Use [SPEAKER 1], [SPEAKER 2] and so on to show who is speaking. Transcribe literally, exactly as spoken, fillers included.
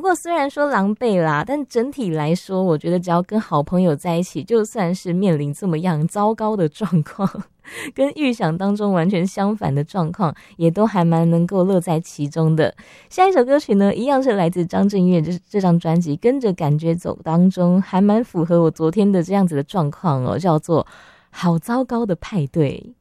[SPEAKER 1] 过虽然说狼狈啦，但整体来说，我觉得只要跟好朋友在一起，就算是面临这么样糟糕的状况，跟预想当中完全相反的状况，也都还蛮能够乐在其中的。下一首歌曲呢，一样是来自张震岳，就是这张专辑《跟着感觉走》当中，还蛮符合我昨天的这样子的状况哦，叫做《好糟糕的派对》。